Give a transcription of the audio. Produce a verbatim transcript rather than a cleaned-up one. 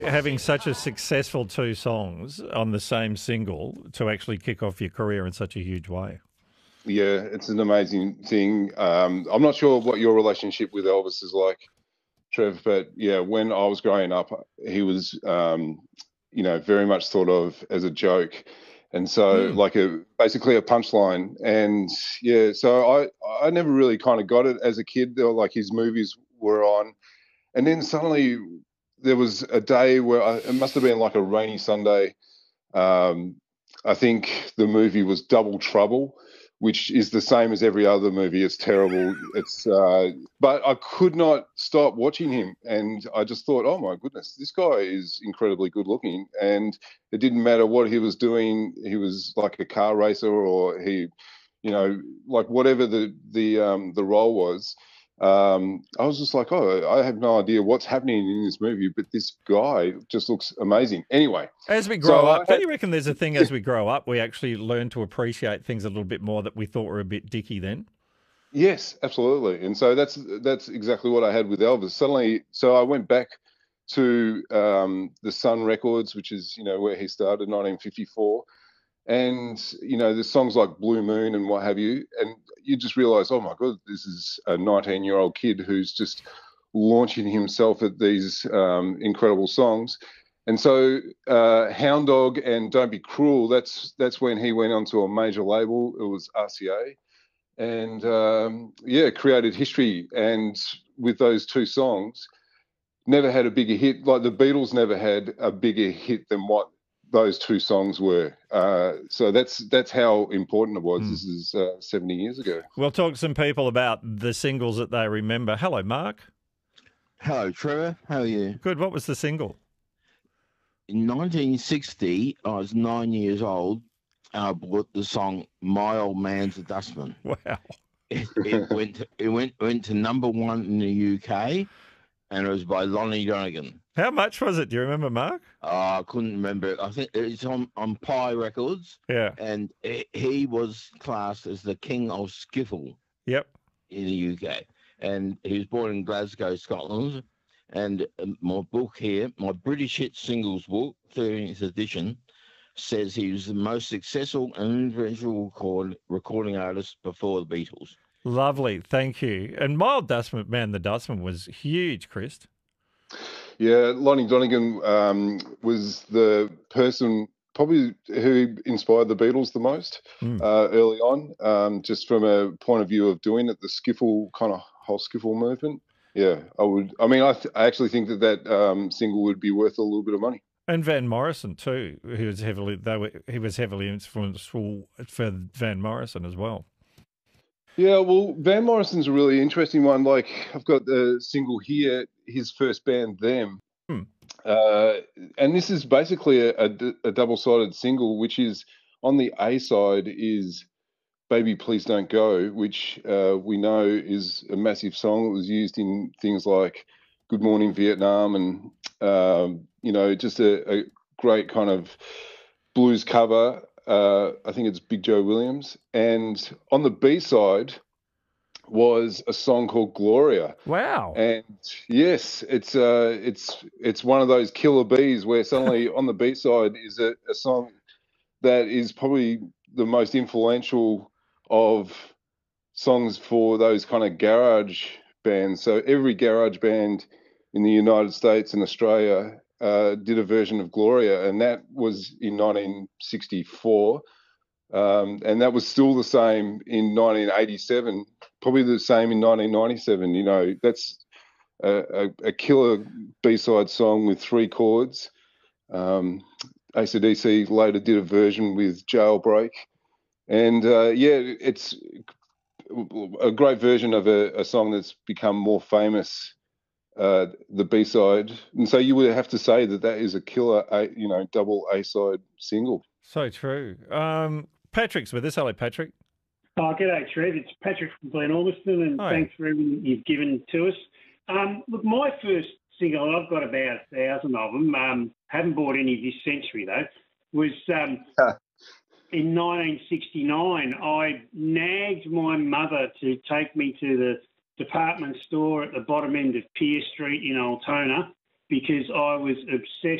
having such a successful two songs on the same single to actually kick off your career in such a huge way. Yeah, it's an amazing thing. Um, I'm not sure what your relationship with Elvis is like, Trev, but yeah, when I was growing up, he was, um, you know, very much thought of as a joke. And so Mm. like a basically a punchline. And yeah, so I, I never really kind of got it as a kid. There were, like his movies were on. And then suddenly there was a day where I, it must have been like a rainy Sunday. Um, I think the movie was Double Trouble, which is the same as every other movie. It's terrible. It's uh, but I could not stop watching him, and I just thought, oh my goodness, this guy is incredibly good looking. And it didn't matter what he was doing. He was like a car racer, or he, you know, like whatever the the um, the role was. Um, I was just like, oh, I have no idea what's happening in this movie, but this guy just looks amazing. Anyway, as we grow so up, I do had, you reckon there's a thing as we grow up, we actually learn to appreciate things a little bit more that we thought were a bit dicky then? yes, absolutely. And so that's that's exactly what I had with Elvis. Suddenly, so I went back to um, the Sun Records, which is you know where he started, nineteen fifty-four. And you know there's songs like Blue Moon and what have you, and you just realize, oh my god, this is a nineteen year old kid who's just launching himself at these um, incredible songs. And so uh, Hound Dog and Don't Be Cruel, that's that's when he went onto a major label. It was R C A, and um, yeah, created history. And with those two songs, never had a bigger hit. Like the Beatles never had a bigger hit than what those two songs were. Uh, so that's that's how important it was. Mm. This is uh, seventy years ago. We'll talk to some people about the singles that they remember. Hello, Mark. Hello, Trevor. How are you? Good. What was the single? In nineteen sixty, I was nine years old, and I bought the song "My Old Man's a Dustman." Wow. It, it went to, it went went to number one in the U K, and it was by Lonnie Donegan. How much was it? Do you remember, Mark? Uh, I couldn't remember. I think it's on, on Pi Records. Yeah. And it, he was classed as the king of skiffle. Yep. In the U K. And he was born in Glasgow, Scotland. And my book here, my British Hit Singles book, thirteenth edition, says he was the most successful and influential record, recording artist before the Beatles. Lovely. Thank you. And Mild Dustman, Man the Dustman was huge, Chris. Yeah, Lonnie Donegan um, was the person probably who inspired the Beatles the most mm. uh, early on, um, just from a point of view of doing it, the skiffle kind of whole skiffle movement. Yeah, I would. I mean, I, th- I actually think that that um, single would be worth a little bit of money. And Van Morrison too. He was heavily. They were. He was heavily influential for Van Morrison as well. Yeah, well, Van Morrison's a really interesting one. Like, I've got the single here, his first band, Them. Hmm. Uh, and this is basically a, a, a double-sided single, which is on the A side is Baby Please Don't Go, which uh, we know is a massive song. It was used in things like Good Morning Vietnam and, um, you know, just a, a great kind of blues cover. Uh, I think it's Big Joe Williams. And on the B side was a song called Gloria. Wow. And yes, it's uh, it's it's one of those killer bees where suddenly on the B side is a, a song that is probably the most influential of songs for those kind of garage bands. So every garage band in the United States and Australia Uh, did a version of Gloria, and that was in nineteen sixty-four, um, and that was still the same in nineteen eighty-seven, probably the same in nineteen ninety-seven. You know, that's a, a, a killer B-side song with three chords. Um, A C D C later did a version with Jailbreak, and uh, yeah, it's a great version of a, a song that's become more famous. Uh, the B-side, and so you would have to say that that is a killer, a, you know, double A-side single. So true. Um, Patrick's with us. Hello, Patrick. Oh, g'day, Trev. It's Patrick from Glen Ormiston, and Hi. Thanks for everything you've given to us. Um, look, my first single, I've got about a thousand of them. Um, haven't bought any this century though. Was um, in nineteen sixty-nine. I nagged my mother to take me to the department store at the bottom end of Pier Street in Altona, because I was obsessed